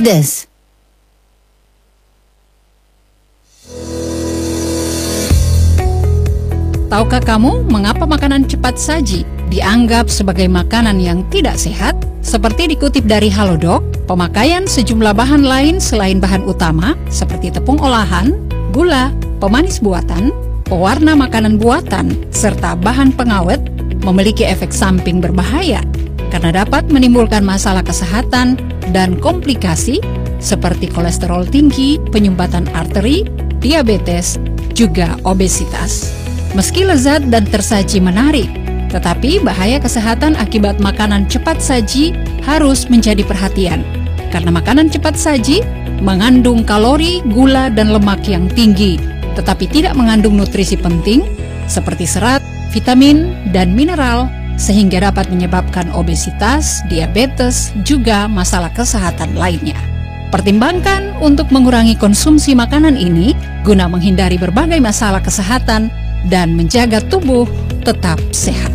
Pedas. Tahukah kamu mengapa makanan cepat saji dianggap sebagai makanan yang tidak sehat? Seperti dikutip dari Halodoc, pemakaian sejumlah bahan lain selain bahan utama seperti tepung olahan, gula, pemanis buatan, pewarna makanan buatan, serta bahan pengawet memiliki efek samping berbahaya karena dapat menimbulkan masalah kesehatan dan komplikasi seperti kolesterol tinggi, penyumbatan arteri, diabetes, juga obesitas. Meski lezat dan tersaji menarik, tetapi bahaya kesehatan akibat makanan cepat saji harus menjadi perhatian. Karena makanan cepat saji mengandung kalori, gula, dan lemak yang tinggi, tetapi tidak mengandung nutrisi penting seperti serat, vitamin, dan mineral, sehingga dapat menyebabkan obesitas, diabetes, juga masalah kesehatan lainnya. Pertimbangkan untuk mengurangi konsumsi makanan ini guna menghindari berbagai masalah kesehatan dan menjaga tubuh tetap sehat.